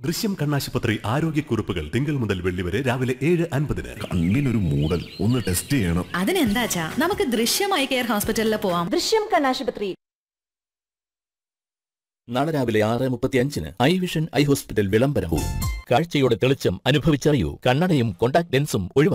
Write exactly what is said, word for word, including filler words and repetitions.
ദൃശ്യം കണ്ണാശുപത്രി ആരോഗ്യക്കുറിപ്പുകൾ തിങ്കൾ മുതൽ വെള്ളി വരെ രാവിലെ ഏഴ് അൻപതിന്. കണ്ണിനൊരു മൂടൽ, ഒന്ന് ടെസ്റ്റ് ചെയ്യണം. അതിനെന്താച്ചാ, നമുക്ക് ദൃശ്യം ഐ കെയർ ഹോസ്പിറ്റലിൽ പോവാം. ദൃശ്യം കണ്ണാശുപത്രി. നാളെ രാവിലെ ആറ് മുപ്പത്തി അഞ്ചിന് ഐ വിഷൻ ഐ ഹോസ്പിറ്റൽ വിളംബരവും. കാഴ്ചയുടെ തെളിച്ചം അനുഭവിച്ചറിയൂ. കണ്ണടയും കോൺടാക്ട് ലെൻസും ഒഴിവാക്കും.